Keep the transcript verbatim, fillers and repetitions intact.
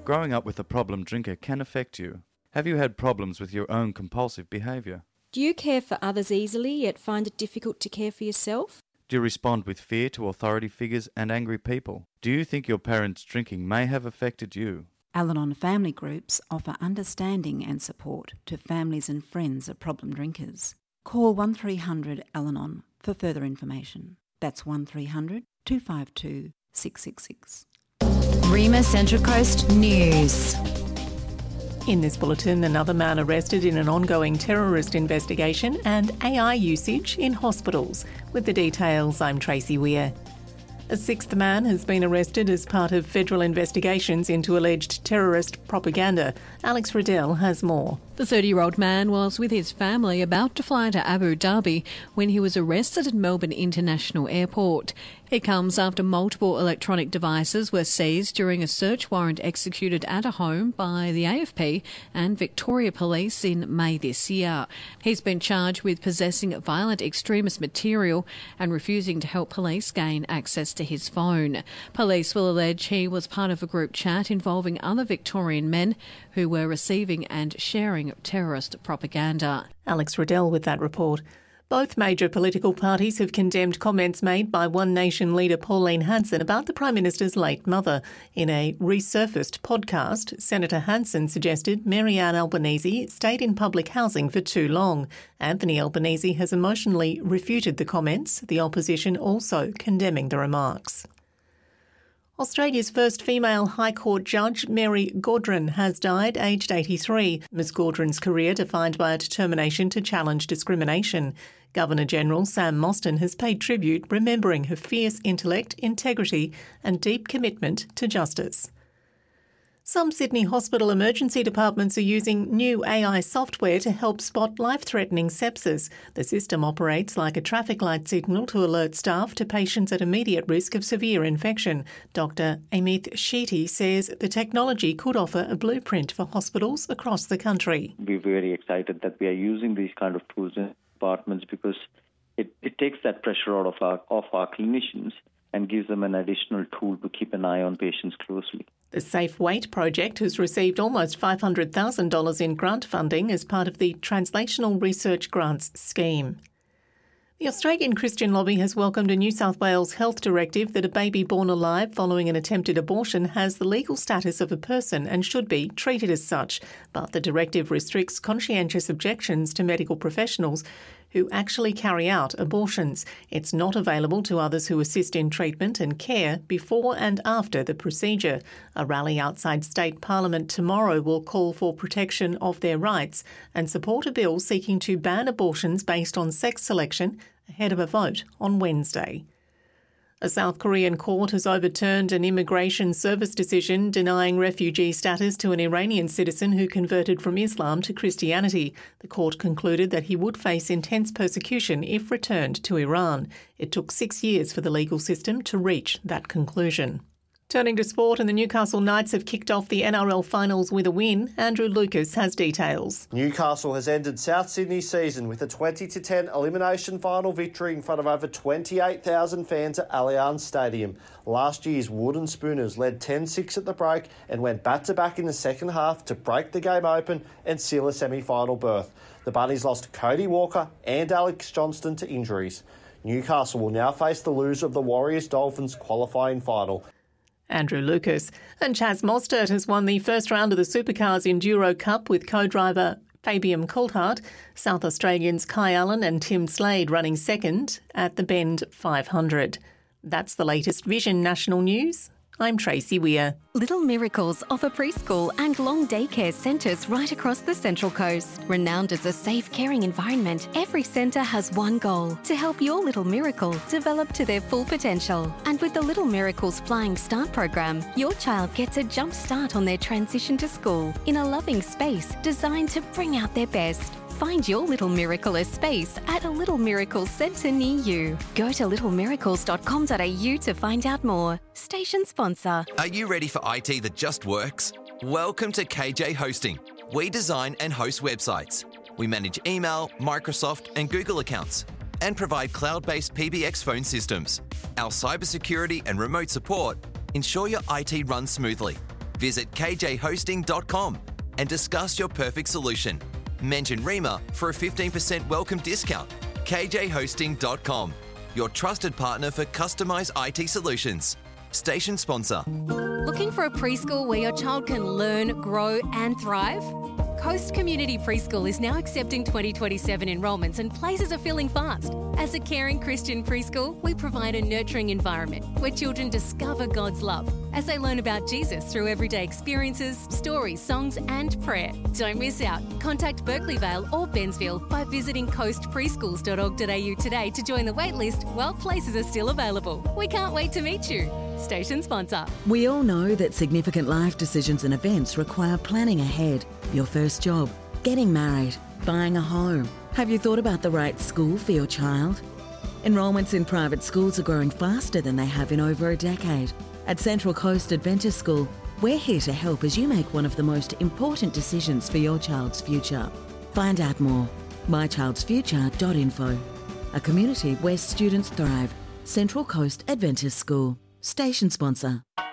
Growing up with a problem drinker can affect you. Have you had problems with your own compulsive behaviour? Do you care for others easily yet find it difficult to care for yourself? Do you respond with fear to authority figures and angry people? Do you think your parents' drinking may have affected you? Al-Anon family groups offer understanding and support to families and friends of problem drinkers. Call one three hundred Al-Anon for further information. That's one three hundred two five two six six six. Rima Central Coast News. In this bulletin, another man arrested in an ongoing terrorist investigation and A I usage in hospitals. With the details, I'm Tracy Weir. A sixth man has been arrested as part of federal investigations into alleged terrorist propaganda. Alex Riddell has more. The thirty-year-old man was with his family about to fly to Abu Dhabi when he was arrested at Melbourne International Airport. It comes after multiple electronic devices were seized during a search warrant executed at a home by the A F P and Victoria Police in May this year. He's been charged with possessing violent extremist material and refusing to help police gain access to his phone. Police will allege he was part of a group chat involving other Victorian men who were receiving and sharing terrorist propaganda. Alex Riddell with that report. Both major political parties have condemned comments made by One Nation leader Pauline Hanson about the Prime Minister's late mother. In a resurfaced podcast, Senator Hanson suggested Mary-Ann Albanese stayed in public housing for too long. Anthony Albanese has emotionally refuted the comments, the opposition also condemning the remarks. Australia's first female High Court judge, Mary Gaudron, has died aged eighty-three. Miz Gaudron's career defined by a determination to challenge discrimination. Governor-General Sam Mostyn has paid tribute, remembering her fierce intellect, integrity and deep commitment to justice. Some Sydney hospital emergency departments are using new A I software to help spot life-threatening sepsis. The system operates like a traffic light signal to alert staff to patients at immediate risk of severe infection. Doctor Amit Shetty says the technology could offer a blueprint for hospitals across the country. We're very excited that we are using these kind of tools in departments because it, it takes that pressure out of our, of our clinicians and gives them an additional tool to keep an eye on patients closely. The Safe Wait project has received almost five hundred thousand dollars in grant funding as part of the Translational Research Grants scheme. The Australian Christian Lobby has welcomed a New South Wales health directive that a baby born alive following an attempted abortion has the legal status of a person and should be treated as such. But the directive restricts conscientious objections to medical professionals who actually carry out abortions. It's not available to others who assist in treatment and care before and after the procedure. A rally outside State Parliament tomorrow will call for protection of their rights and support a bill seeking to ban abortions based on sex selection ahead of a vote on Wednesday. A South Korean court has overturned an immigration service decision denying refugee status to an Iranian citizen who converted from Islam to Christianity. The court concluded that he would face intense persecution if returned to Iran. It took six years for the legal system to reach that conclusion. Turning to sport, and the Newcastle Knights have kicked off the N R L finals with a win. Andrew Lucas has details. Newcastle has ended South Sydney's season with a twenty to ten elimination final victory in front of over twenty-eight thousand fans at Allianz Stadium. Last year's Wooden Spooners led ten six at the break and went back-to-back in the second half to break the game open and seal a semi-final berth. The Bunnies lost Cody Walker and Alex Johnston to injuries. Newcastle will now face the loser of the Warriors-Dolphins qualifying final. Andrew Lucas. And Chaz Mostert has won the first round of the Supercars Enduro Cup with co-driver Fabian Coulthard. South Australians Kai Allen and Tim Slade running second at the Bend five hundred. That's the latest Vision National News. I'm Tracy Weir. Little Miracles offer preschool and long daycare centres right across the Central Coast. Renowned as a safe, caring environment, every centre has one goal: to help your little miracle develop to their full potential. And with the Little Miracles Flying Start program, your child gets a jump start on their transition to school in a loving space designed to bring out their best. Find your Little Miracle space at a Little Miracles centre near you. Go to little miracles dot com dot a u to find out more. Station sponsor. Are you ready for I T that just works? Welcome to K J Hosting. We design and host websites. We manage email, Microsoft and Google accounts and provide cloud-based P B X phone systems. Our cybersecurity and remote support ensure your I T runs smoothly. Visit k j hosting dot com and discuss your perfect solution. Mention REMA for a fifteen percent welcome discount. k j hosting dot com, your trusted partner for customised I T solutions. Station sponsor. Looking for a preschool where your child can learn, grow and thrive? Coast Community Preschool is now accepting twenty twenty-seven enrolments and places are filling fast. As a caring Christian preschool, we provide a nurturing environment where children discover God's love as they learn about Jesus through everyday experiences, stories, songs and prayer. Don't miss out. Contact Berkeley Vale or Bensville by visiting coast preschools dot org dot a u today to join the waitlist while places are still available. We can't wait to meet you. Station sponsor. We all know that significant life decisions and events require planning ahead. Your first job, getting married, buying a home. Have you thought about the right school for your child? Enrolments in private schools are growing faster than they have in over a decade. At Central Coast Adventist School, we're here to help as you make one of the most important decisions for your child's future. Find out more. my childs future dot info. A community where students thrive. Central Coast Adventist School. Station sponsor.